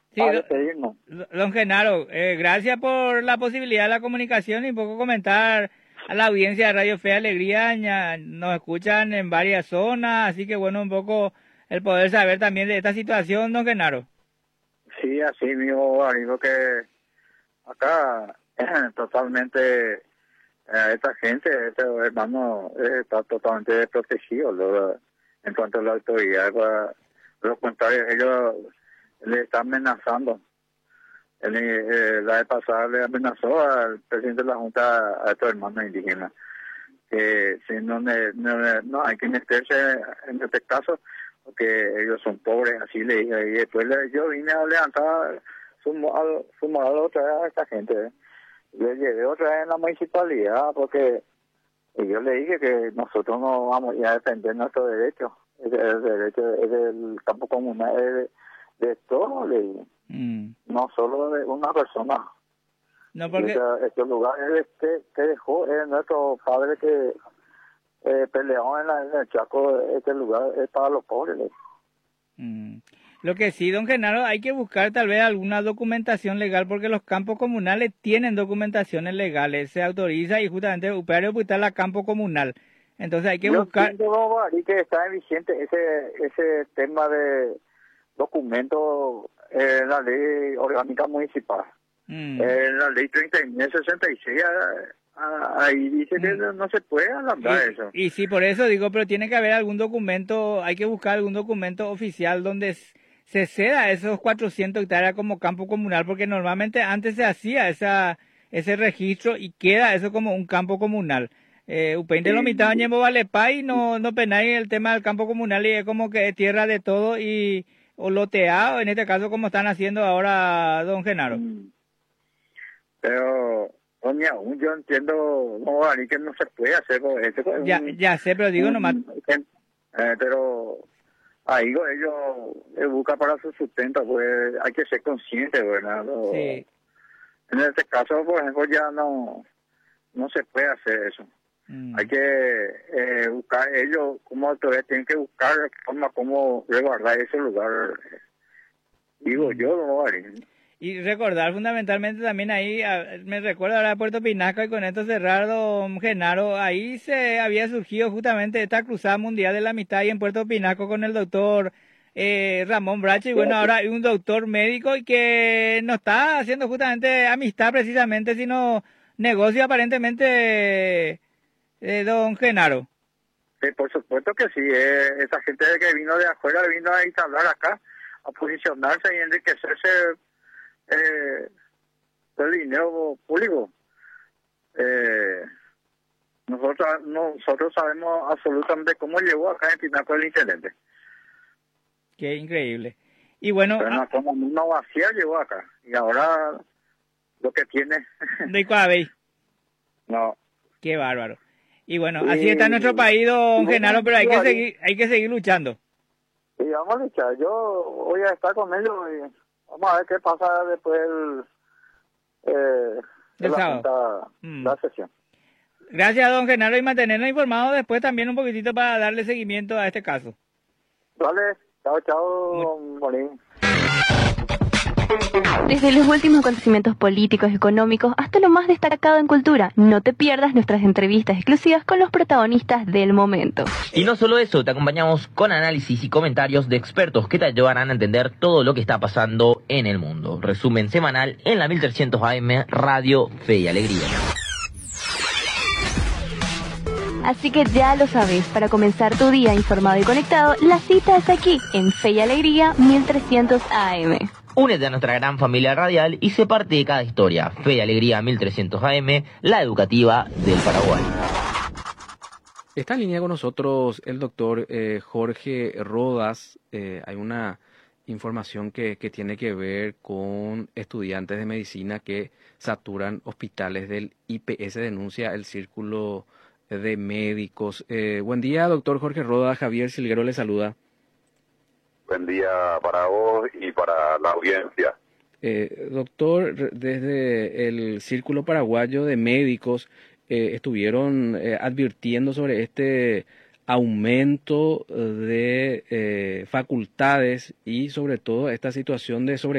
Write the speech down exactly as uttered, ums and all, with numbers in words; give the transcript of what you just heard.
Sí, a do- despedirnos. don Genaro, eh, gracias por la posibilidad de la comunicación y un poco comentar a la audiencia de Radio Fe y Alegría. ña- Nos escuchan en varias zonas, así que bueno, un poco el poder saber también de esta situación, don Genaro. Sí, así mismo, amigo, que acá totalmente eh, esta gente, este hermano, eh, está totalmente desprotegido lo- en cuanto a la autoridad. Para, lo contrario, ellos le están amenazando. El, eh, la vez pasada le amenazó al presidente de la Junta a estos hermanos indígenas que si no, ne- no, no hay que meterse en este caso porque ellos son pobres, así le dije. Y después le, yo vine a levantar su, mo- su moral otra vez a esta gente. ¿eh? Le llevé otra vez en la municipalidad porque yo le dije que nosotros no vamos a ir a defender nuestro derecho. El, el derecho es del campo comunal, es de, de todo, le dije. Mm. No solo de una persona. No, porque... Ese, ese lugar es que, que dejó es nuestro padre que eh, peleó en, la, en el Chaco. Este lugar es para los pobres. le dije. Mm. Lo que sí, don Genaro, hay que buscar tal vez alguna documentación legal porque los campos comunales tienen documentaciones legales, se autoriza y justamente Upeario está la campo comunal. Entonces hay que Yo buscar... entiendo, don Bari, que está en vigente ese ese tema de documentos eh, en la ley orgánica municipal. Mm. Eh, en la ley treinta y nueve sesenta y seis, ah, ah, ahí dice que Mm. no, no se puede alargar eso. Y, y sí, por eso digo, pero tiene que haber algún documento, hay que buscar algún documento oficial donde s- se ceda esos cuatrocientos hectáreas como campo comunal, porque normalmente antes se hacía esa ese registro y queda eso como un campo comunal. Eh, Upeinte lo mitad Y, ñemo vale pay, no, no penáis el tema del campo comunal y es como que es tierra de todo y o loteado, en este caso como están haciendo ahora don Genaro. mm, pero, doña, aún yo entiendo, no, Bari, que no se puede hacer con eso. Es Ya, un, ya sé, pero digo nomás, un, eh, pero ahí ellos eh, buscan para su sustento, pues hay que ser consciente, ¿verdad? Lo- sí. En este caso, por ejemplo, ya no no se puede hacer eso. Mm. Hay que eh, buscar, ellos como autoridades tienen que buscar forma como resguardar ese lugar. Digo Mm. yo, no, Bari. Y recordar fundamentalmente también ahí, a- me recuerdo ahora de Puerto Pinaco y con esto cerrar, don Genaro, ahí se había surgido justamente esta cruzada mundial de la amistad ahí en Puerto Pinaco con el doctor eh, Ramón Bracho y bueno, ahora hay un doctor médico y que no está haciendo justamente amistad precisamente, sino negocio aparentemente eh, don Genaro. Sí, por supuesto que sí. Eh, esa gente que vino de afuera vino a instalar acá, a posicionarse y enriquecerse eh, del dinero público. Eh, nosotros nosotros sabemos absolutamente cómo llegó acá en Pinaco el intendente. Qué increíble. Y bueno, Pero ah, no, como una vacía llegó acá. Y ahora lo que tiene, de Coabey, no. qué bárbaro. Y bueno, Y, así está nuestro país, y don bueno, Genaro, pero hay que Bari, seguir, hay que seguir luchando. y vamos a luchar. Yo voy a estar con ellos y vamos a ver qué pasa después del, eh, de Del la sábado. junta, Mm. la sesión. Gracias, don Genaro, y mantenernos informados después también un poquitito para darle seguimiento a este caso. Vale, chao, chao, don Morín. Desde los últimos acontecimientos políticos y económicos hasta lo más destacado en cultura, no te pierdas nuestras entrevistas exclusivas con los protagonistas del momento. Y no solo eso, te acompañamos con análisis y comentarios de expertos que te ayudarán a entender todo lo que está pasando en el mundo. Resumen semanal en la mil trescientos A M Radio Fe y Alegría. Así que ya lo sabes, para comenzar tu día informado y conectado, la cita es aquí, en Fe y Alegría mil trescientos A M. Únete a nuestra gran familia radial y sé parte de cada historia. Fe y Alegría mil trescientos A M, la educativa del Paraguay. Está en línea con nosotros el doctor eh, Jorge Rodas. Eh, hay una información que, que tiene que ver con estudiantes de medicina que saturan hospitales del I P S, denuncia el Círculo de Médicos. Eh, buen día, doctor Jorge Rodas. Javier Silguero le saluda. Buen día para vos y para la audiencia. Eh, doctor, desde el Círculo Paraguayo de Médicos eh, estuvieron eh, advirtiendo sobre este aumento de eh, facultades y sobre todo esta situación de sobre